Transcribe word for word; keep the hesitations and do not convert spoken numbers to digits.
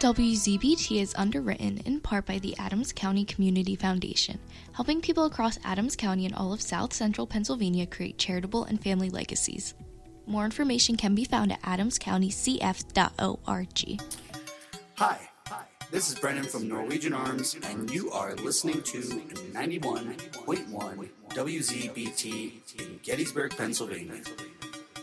W Z B T is underwritten in part by the Adams County Community Foundation, helping people across Adams County and all of South Central Pennsylvania create charitable and family legacies. More information can be found at adams county c f dot org. Hi, this is Brennan from Norwegian Arms, and you are listening to ninety-one point one W Z B T in Gettysburg, Pennsylvania.